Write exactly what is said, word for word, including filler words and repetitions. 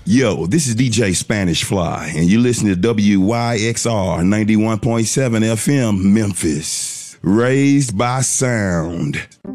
Yo, this is D J Spanish Fly, and you listen to W Y X R ninety-one point seven F M Memphis. Raised by sound.